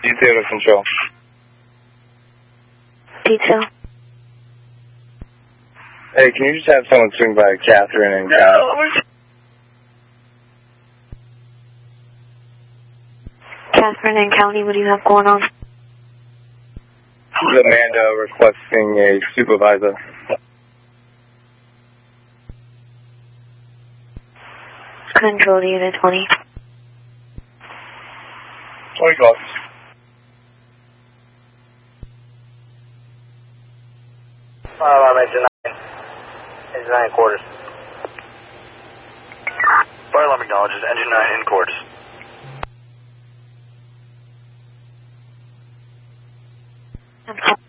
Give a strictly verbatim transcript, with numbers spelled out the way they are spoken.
Pizza to control. Pizza. Hey, can you just have someone swing by Catherine and Cal? No. Catherine and County, what do you have going on? This is Amanda requesting a supervisor. Control to Unit twenty. twenty calls. Uh, I'm engine nine. Engine nine quarters. Fire alarm acknowledges engine nine in quarters. I'm